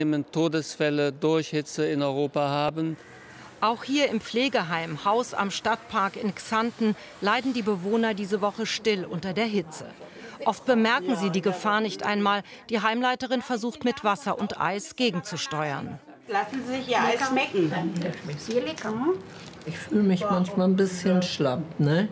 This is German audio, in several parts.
Todesfälle durch Hitze in Europa haben. Auch hier im Pflegeheim Haus am Stadtpark in Xanten leiden die Bewohner diese Woche still unter der Hitze. Oft bemerken sie die Gefahr nicht einmal. Die Heimleiterin versucht mit Wasser und Eis gegenzusteuern. Lassen Sie sich Ihr Eis schmecken. Ich fühle mich manchmal ein bisschen schlapp, ne?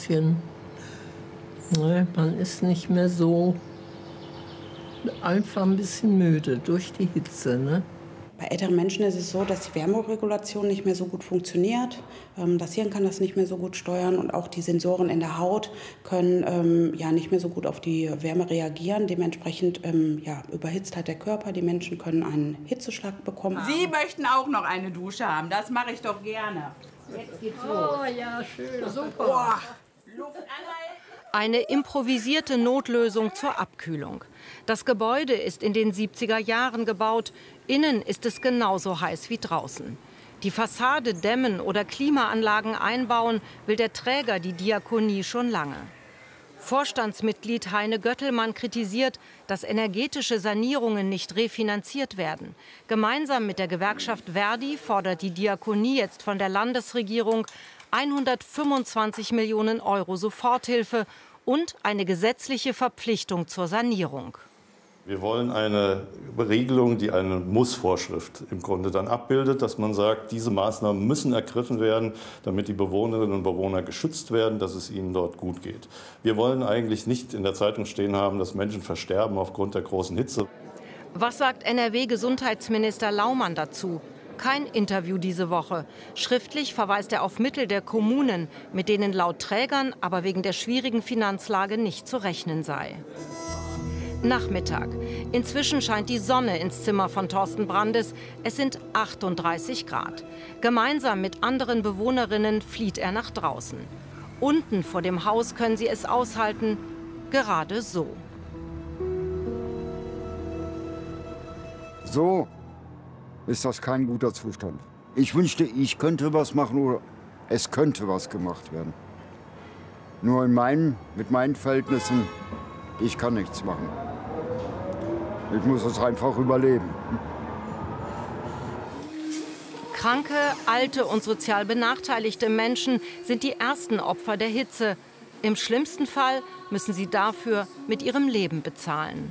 Man ist nicht mehr so, einfach ein bisschen müde durch die Hitze, ne? Bei älteren Menschen ist es so, dass die Wärmeregulation nicht mehr so gut funktioniert. Das Hirn kann das nicht mehr so gut steuern und auch die Sensoren in der Haut können nicht mehr so gut auf die Wärme reagieren. Dementsprechend überhitzt halt der Körper. Die Menschen können einen Hitzeschlag bekommen. Sie möchten auch noch eine Dusche haben. Das mache ich doch gerne. Jetzt geht's los. Oh ja, schön, super. Luft anhalten. Eine improvisierte Notlösung zur Abkühlung. Das Gebäude ist in den 70er Jahren gebaut. Innen ist es genauso heiß wie draußen. Die Fassade dämmen oder Klimaanlagen einbauen, will der Träger, die Diakonie, schon lange. Vorstandsmitglied Heine Göttelmann kritisiert, dass energetische Sanierungen nicht refinanziert werden. Gemeinsam mit der Gewerkschaft Verdi fordert die Diakonie jetzt von der Landesregierung 125 Millionen Euro Soforthilfe und eine gesetzliche Verpflichtung zur Sanierung. Wir wollen eine Regelung, die eine Mussvorschrift im Grunde dann abbildet, dass man sagt, diese Maßnahmen müssen ergriffen werden, damit die Bewohnerinnen und Bewohner geschützt werden, dass es ihnen dort gut geht. Wir wollen eigentlich nicht in der Zeitung stehen haben, dass Menschen versterben aufgrund der großen Hitze. Was sagt NRW-Gesundheitsminister Laumann dazu? Kein Interview diese Woche. Schriftlich verweist er auf Mittel der Kommunen, mit denen laut Trägern aber wegen der schwierigen Finanzlage nicht zu rechnen sei. Nachmittag. Inzwischen scheint die Sonne ins Zimmer von Thorsten Brandes. Es sind 38 Grad. Gemeinsam mit anderen Bewohnerinnen flieht er nach draußen. Unten vor dem Haus können sie es aushalten, gerade so. So ist das kein guter Zustand. Ich wünschte, ich könnte was machen oder es könnte was gemacht werden. Nur mit meinen Verhältnissen, ich kann nichts machen. Ich muss es einfach überleben. Kranke, alte und sozial benachteiligte Menschen sind die ersten Opfer der Hitze. Im schlimmsten Fall müssen sie dafür mit ihrem Leben bezahlen.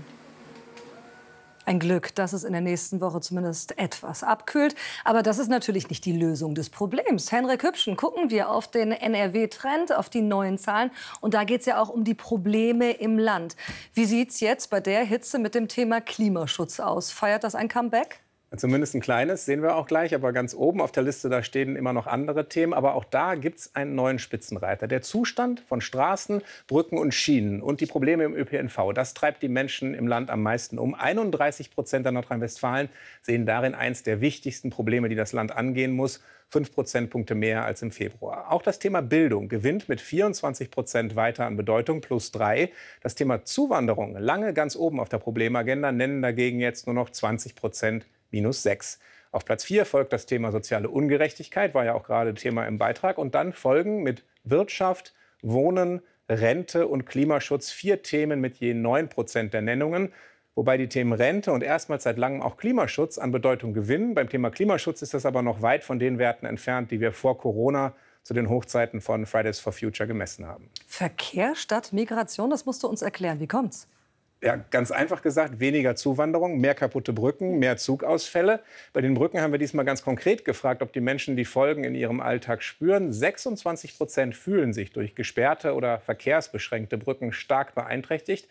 Ein Glück, dass es in der nächsten Woche zumindest etwas abkühlt. Aber das ist natürlich nicht die Lösung des Problems. Henrik Hübschen, gucken wir auf den NRW-Trend, auf die neuen Zahlen. Und da geht es ja auch um die Probleme im Land. Wie sieht es jetzt bei der Hitze mit dem Thema Klimaschutz aus? Feiert das ein Comeback? Zumindest ein kleines, sehen wir auch gleich. Aber ganz oben auf der Liste, da stehen immer noch andere Themen. Aber auch da gibt es einen neuen Spitzenreiter. Der Zustand von Straßen, Brücken und Schienen und die Probleme im ÖPNV. Das treibt die Menschen im Land am meisten um. 31% der Nordrhein-Westfalen sehen darin eins der wichtigsten Probleme, die das Land angehen muss. 5 Prozentpunkte mehr als im Februar. Auch das Thema Bildung gewinnt mit 24% weiter an Bedeutung, +3. Das Thema Zuwanderung, lange ganz oben auf der Problemagenda, nennen dagegen jetzt nur noch 20%. -6. Auf Platz 4 folgt das Thema soziale Ungerechtigkeit, war ja auch gerade Thema im Beitrag. Und dann folgen mit Wirtschaft, Wohnen, Rente und Klimaschutz 4 Themen mit je 9% der Nennungen. Wobei die Themen Rente und erstmals seit langem auch Klimaschutz an Bedeutung gewinnen. Beim Thema Klimaschutz ist das aber noch weit von den Werten entfernt, die wir vor Corona zu den Hochzeiten von Fridays for Future gemessen haben. Verkehr statt Migration, das musst du uns erklären. Wie kommt's? Ja, ganz einfach gesagt, weniger Zuwanderung, mehr kaputte Brücken, mehr Zugausfälle. Bei den Brücken haben wir diesmal ganz konkret gefragt, ob die Menschen die Folgen in ihrem Alltag spüren. 26% fühlen sich durch gesperrte oder verkehrsbeschränkte Brücken stark beeinträchtigt.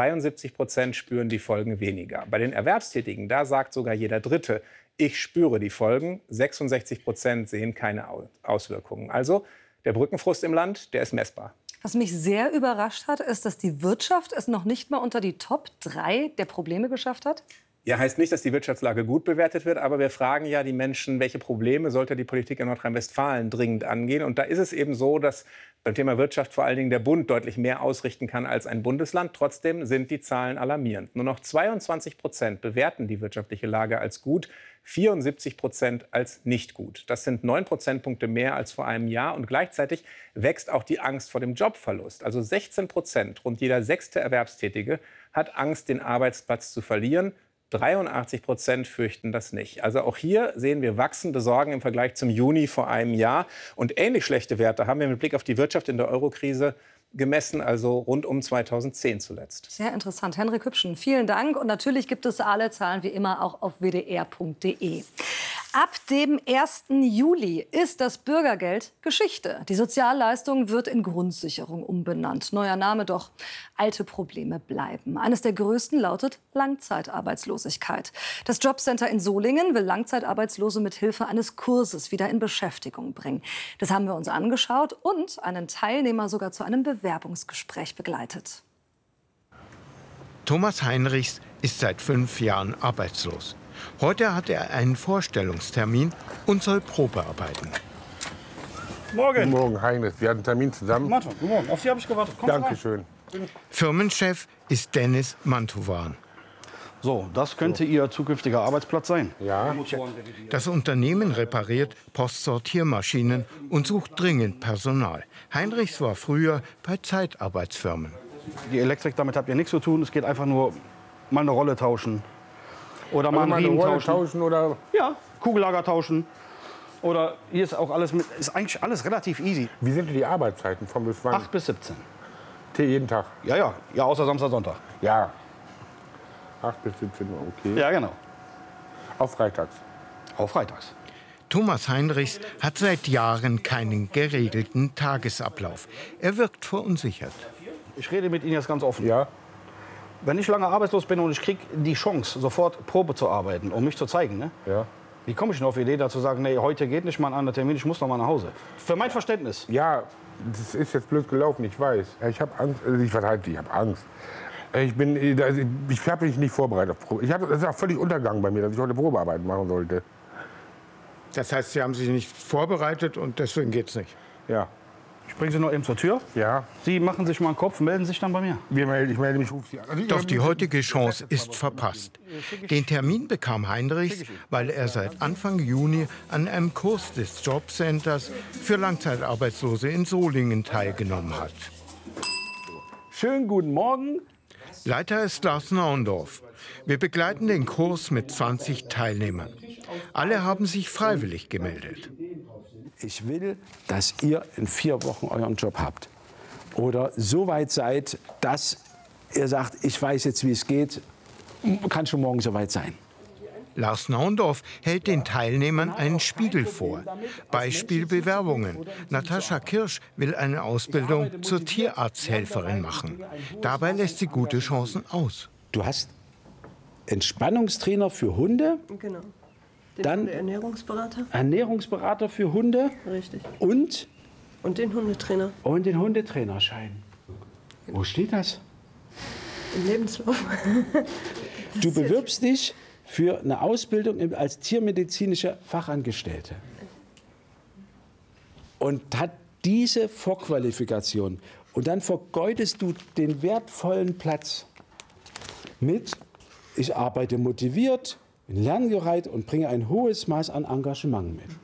73% spüren die Folgen weniger. Bei den Erwerbstätigen, da sagt sogar jeder Dritte, ich spüre die Folgen. 66% sehen keine Auswirkungen. Also der Brückenfrust im Land, der ist messbar. Was mich sehr überrascht hat, ist, dass die Wirtschaft es noch nicht mal unter die Top 3 der Probleme geschafft hat. Ja, heißt nicht, dass die Wirtschaftslage gut bewertet wird, aber wir fragen ja die Menschen, welche Probleme sollte die Politik in Nordrhein-Westfalen dringend angehen? Und da ist es eben so, dass beim Thema Wirtschaft vor allen Dingen der Bund deutlich mehr ausrichten kann als ein Bundesland. Trotzdem sind die Zahlen alarmierend. Nur noch 22% bewerten die wirtschaftliche Lage als gut, 74% als nicht gut. Das sind 9 Prozentpunkte mehr als vor einem Jahr. Und gleichzeitig wächst auch die Angst vor dem Jobverlust. Also 16%, rund jeder 6. Erwerbstätige, hat Angst, den Arbeitsplatz zu verlieren. 83% fürchten das nicht. Also auch hier sehen wir wachsende Sorgen im Vergleich zum Juni vor einem Jahr. Und ähnlich schlechte Werte haben wir mit Blick auf die Wirtschaft in der Eurokrise gemessen, also rund um 2010 zuletzt. Sehr interessant. Henrik Hübschen, vielen Dank. Und natürlich gibt es alle Zahlen wie immer auch auf wdr.de. Ab dem 1. Juli ist das Bürgergeld Geschichte. Die Sozialleistung wird in Grundsicherung umbenannt. Neuer Name, doch alte Probleme bleiben. Eines der größten lautet Langzeitarbeitslosigkeit. Das Jobcenter in Solingen will Langzeitarbeitslose mit Hilfe eines Kurses wieder in Beschäftigung bringen. Das haben wir uns angeschaut und einen Teilnehmer sogar zu einem Bewerbungsgespräch begleitet. Thomas Heinrichs ist seit 5 Jahren arbeitslos. Heute hat er einen Vorstellungstermin und soll Probe arbeiten. Morgen. Guten Morgen, Heinrich. Wir hatten einen Termin zusammen. Guten Morgen. Auf Sie habe ich gewartet. Dankeschön. Firmenchef ist Dennis Mantowan. So, das könnte Ihr zukünftiger Arbeitsplatz sein. Ja. Das Unternehmen repariert Postsortiermaschinen und sucht dringend Personal. Heinrichs war früher bei Zeitarbeitsfirmen. Die Elektrik, damit habt ihr nichts zu tun. Es geht einfach nur mal eine Rolle tauschen. Oder mal einen eine Riemen Rolle tauschen. oder? Ja, Kugellager tauschen. Oder hier ist auch alles mit, ist eigentlich alles relativ easy. Wie sind die Arbeitszeiten von bis wann? 8 bis 17. Jeden Tag? Ja, außer Samstag, Sonntag. Ja. 8 bis 17 Uhr, okay. Ja, genau. Auch freitags? Auch freitags. Thomas Heinrichs hat seit Jahren keinen geregelten Tagesablauf. Er wirkt verunsichert. Ich rede mit Ihnen jetzt ganz offen. Ja. Wenn ich lange arbeitslos bin und ich kriege die Chance, sofort Probe zu arbeiten, um mich zu zeigen, ne? Ja. Wie komme ich denn auf die Idee, dazu zu sagen, nee, heute geht nicht mal ein anderer Termin, ich muss noch mal nach Hause? Für mein Verständnis. Ja, das ist jetzt blöd gelaufen, ich weiß. Ich habe Angst. Ich habe Angst. Ich habe mich nicht vorbereitet auf Probe. Das ist auch völlig untergegangen bei mir, dass ich heute Probearbeiten machen sollte. Das heißt, Sie haben sich nicht vorbereitet und deswegen geht's nicht? Ja. Ich bringe Sie noch eben zur Tür. Ja. Sie machen sich mal einen Kopf, melden sich dann bei mir. Ich melde mich, rufe Sie an. Doch die heutige Chance ist verpasst. Den Termin bekam Heinrichs, weil er seit Anfang Juni an einem Kurs des Jobcenters für Langzeitarbeitslose in Solingen teilgenommen hat. Schönen guten Morgen. Leiter ist Lars Naundorf. Wir begleiten den Kurs mit 20 Teilnehmern. Alle haben sich freiwillig gemeldet. Ich will, dass ihr in 4 Wochen euren Job habt. Oder so weit seid, dass ihr sagt, ich weiß jetzt, wie es geht, kann schon morgen so weit sein. Lars Naundorf hält den Teilnehmern einen Spiegel vor. Beispiel Bewerbungen. Natascha Kirsch will eine Ausbildung zur Tierarzthelferin machen. Dabei lässt sie gute Chancen aus. Du hast Entspannungstrainer für Hunde. Genau. Dann Ernährungsberater. Ernährungsberater für Hunde. Richtig. Und den Hundetrainer. Und den Hundetrainerschein. Wo steht das? Im Lebenslauf. Du bewirbst dich für eine Ausbildung als tiermedizinische Fachangestellte. Und hat diese Vorqualifikation. Und dann vergeudest du den wertvollen Platz mit, ich arbeite motiviert, bin lernbereit und bringe ein hohes Maß an Engagement mit.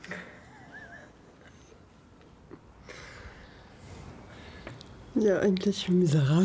Ja, eigentlich miserabel.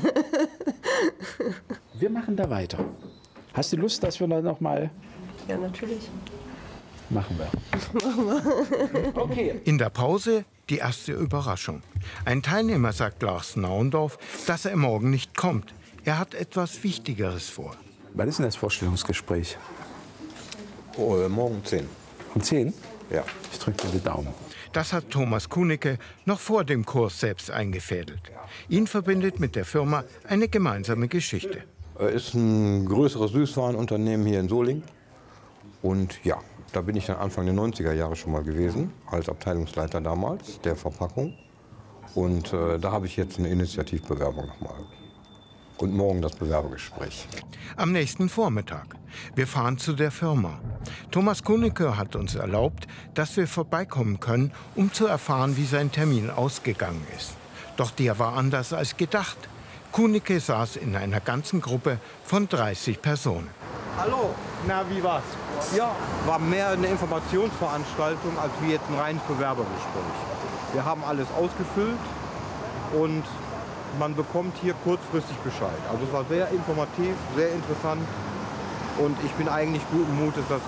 Wir machen da weiter. Hast du Lust, dass wir da noch mal... Ja, natürlich. Machen wir. Machen wir. Okay. In der Pause die erste Überraschung. Ein Teilnehmer sagt Lars Naundorf, dass er morgen nicht kommt. Er hat etwas Wichtigeres vor. Wann ist denn das Vorstellungsgespräch? Morgen um 10. Um 10? Ja. Ich drücke dir die Daumen. Das hat Thomas Kunicke noch vor dem Kurs selbst eingefädelt. Ihn verbindet mit der Firma eine gemeinsame Geschichte. Ist ein größeres Süßwarenunternehmen hier in Solingen. Und ja, da bin ich dann Anfang der 90er Jahre schon mal gewesen, als Abteilungsleiter damals der Verpackung. Und da habe ich jetzt eine Initiativbewerbung nochmal. Und morgen das Bewerbungsgespräch. Am nächsten Vormittag. Wir fahren zu der Firma. Thomas Kunicke hat uns erlaubt, dass wir vorbeikommen können, um zu erfahren, wie sein Termin ausgegangen ist. Doch der war anders als gedacht. Kunicke saß in einer ganzen Gruppe von 30 Personen. Hallo, na wie war's? Ja, war mehr eine Informationsveranstaltung als wie jetzt ein reines Bewerbergespräch. Wir haben alles ausgefüllt und man bekommt hier kurzfristig Bescheid. Also es war sehr informativ, sehr interessant Und ich bin eigentlich guten Mutes, dass